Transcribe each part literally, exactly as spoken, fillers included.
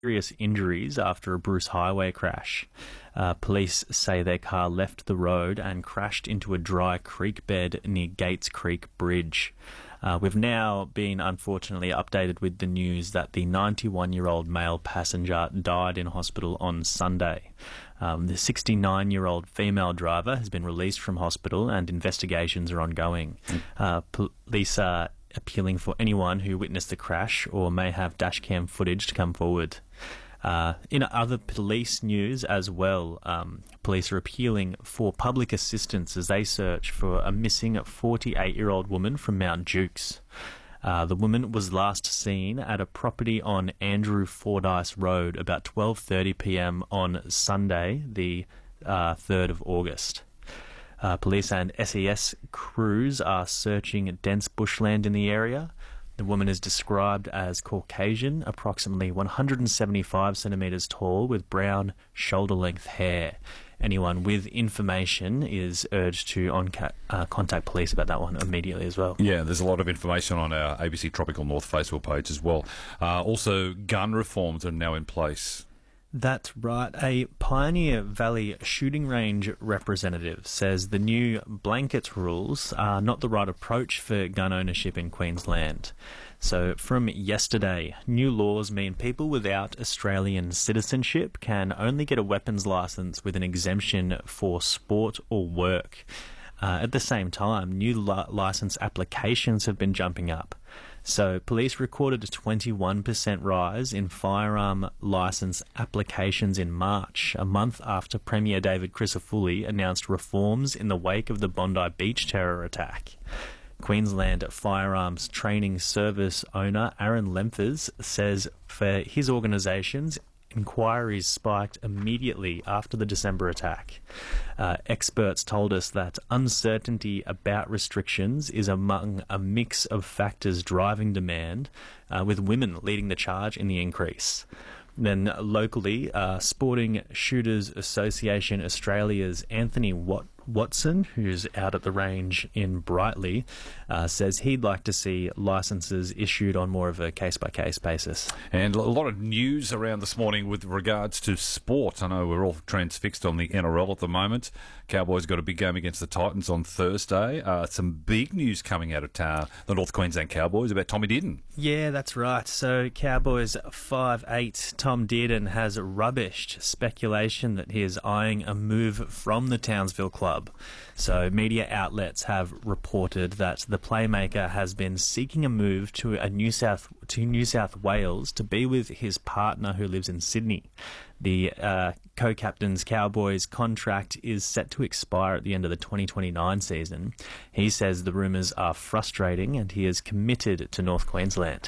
serious injuries after a Bruce Highway crash. Uh, police say their car left the road and crashed into a dry creek bed near Gates Creek Bridge. Uh, we've now been unfortunately updated with the news that the ninety-one-year-old male passenger died in hospital on Sunday. Um, the sixty-nine-year-old female driver has been released from hospital and investigations are ongoing. Uh, police are appealing for anyone who witnessed the crash or may have dashcam footage to come forward. Uh, in other police news as well, um, police are appealing for public assistance as they search for a missing forty-eight-year-old woman from Mount Jukes. Uh, the woman was last seen at a property on Andrew Fordyce Road about twelve thirty p m on Sunday, the uh, third of August. Uh, police and S E S crews are searching dense bushland in the area. The woman is described as Caucasian, approximately one hundred seventy-five centimetres tall, with brown shoulder-length hair. Anyone with information is urged to on uh, contact police about that one immediately as well. Yeah, there's a lot of information on our A B C Tropical North Facebook page as well. Uh, also, gun reforms are now in place. That's right. A Pioneer Valley shooting range representative says the new blanket rules are not the right approach for gun ownership in Queensland. So from yesterday, new laws mean people without Australian citizenship can only get a weapons licence with an exemption for sport or work. Uh, at the same time, new li- licence applications have been jumping up. So police recorded a twenty-one percent rise in firearm licence applications in March, a month after Premier David Crisafulli announced reforms in the wake of the Bondi Beach terror attack. Queensland Firearms Training Service owner Aaron Lemphers says for his organisations, inquiries spiked immediately after the December attack. Uh, experts told us that uncertainty about restrictions is among a mix of factors driving demand, uh, with women leading the charge in the increase. Then locally, uh, Sporting Shooters Association Australia's Anthony Wat- Watson, who's out at the range in Brightly, uh, says he'd like to see licences issued on more of a case-by-case basis. And a lot of news around this morning with regards to sport. I know we're all transfixed on the N R L at the moment. Cowboys got a big game against the Titans on Thursday. Uh, some big news coming out of town, the North Queensland Cowboys, about Tommy Dearden. Yeah, that's right. So Cowboys five eight Tom Dearden has rubbished speculation that he is eyeing a move from the Townsville club. So media outlets have reported that the playmaker has been seeking a move to a New South to New South Wales to be with his partner who lives in Sydney. The uh, co-captain's Cowboys contract is set to expire at the end of the twenty twenty-nine season. He says the rumours are frustrating and he is committed to North Queensland.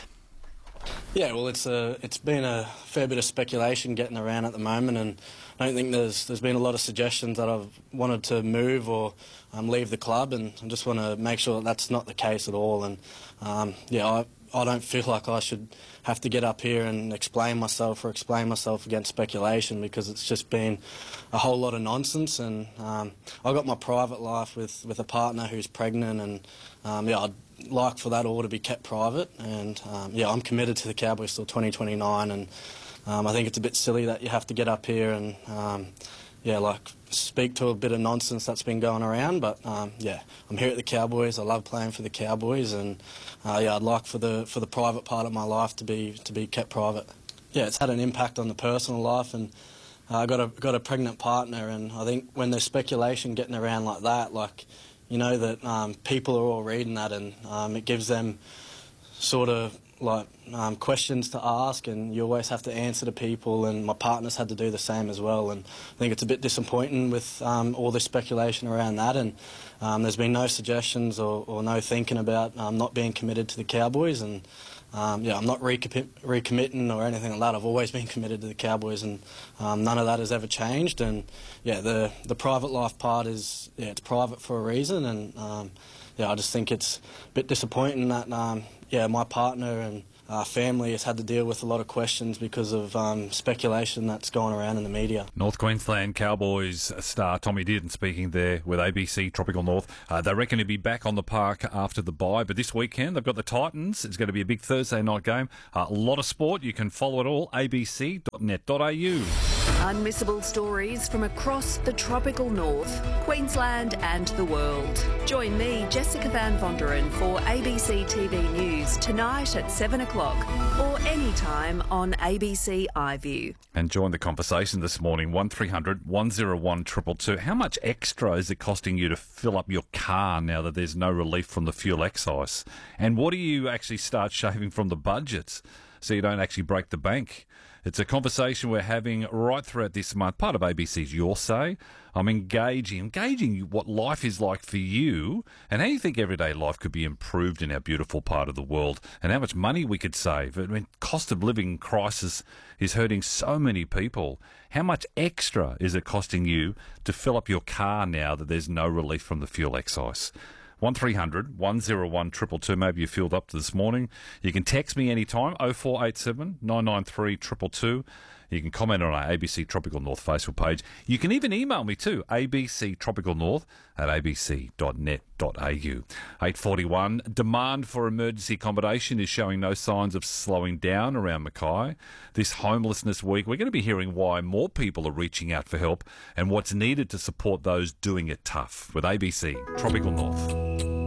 Yeah, well, it's a, it's been a fair bit of speculation getting around at the moment, and I don't think there's there's been a lot of suggestions that I've wanted to move or um, leave the club, and I just want to make sure that that's not the case at all. And um, yeah, I I don't feel like I should have to get up here and explain myself or explain myself against speculation, because it's just been a whole lot of nonsense. And um, I've got my private life with, with a partner who's pregnant, and um, yeah, I'd like for that all to be kept private. And um, yeah, I'm committed to the Cowboys till twenty twenty-nine, and um, I think it's a bit silly that you have to get up here and um, yeah, like speak to a bit of nonsense that's been going around. But um, yeah, I'm here at the Cowboys. I love playing for the Cowboys, and uh, yeah, I'd like for the for the private part of my life to be to be kept private. Yeah, it's had an impact on the personal life, and uh, I got a got a pregnant partner, and I think when there's speculation getting around like that, like, you know, that um, people are all reading that, and um, it gives them sort of like um, questions to ask, and you always have to answer to people, and my partner's had to do the same as well. And I think it's a bit disappointing with um, all this speculation around that, and um, there's been no suggestions or, or no thinking about um, not being committed to the Cowboys. And um, yeah, I'm not recommit- recommitting or anything like that. I've always been committed to the Cowboys, and um, none of that has ever changed. And yeah, the the private life part is, yeah, it's private for a reason, and um, yeah, I just think it's a bit disappointing that um, yeah, my partner and our family has had to deal with a lot of questions because of um, speculation that's going around in the media. North Queensland Cowboys star Tommy Dearden speaking there with A B C Tropical North. Uh, they reckon he'll be back on the park after the bye, but this weekend they've got the Titans. It's going to be a big Thursday night game. Uh, a lot of sport. You can follow it all, a b c dot net dot a u. Unmissable stories from across the tropical north, Queensland and the world. Join me, Jessica Van Vonderen, for A B C T V News tonight at seven o'clock or anytime on A B C iView. And join the conversation this morning, one three hundred one oh one two two two. How much extra is it costing you to fill up your car now that there's no relief from the fuel excise? And what do you actually start shaving from the budgets so you don't actually break the bank? It's a conversation we're having right throughout this month, part of A B C's Your Say. I'm engaging, engaging what life is like for you and how you think everyday life could be improved in our beautiful part of the world and how much money we could save. I mean, cost of living crisis is hurting so many people. How much extra is it costing you to fill up your car now that there's no relief from the fuel excise? one three hundred one oh one two two two. Maybe you filled up to this morning. You can text me anytime, oh four eight seven nine nine three two two two. You can comment on our A B C Tropical North Facebook page. You can even email me too, abctropicalnorth at a b c dot net dot a u. eight forty-one, demand for emergency accommodation is showing no signs of slowing down around Mackay. This homelessness week, we're going to be hearing why more people are reaching out for help and what's needed to support those doing it tough with A B C Tropical North.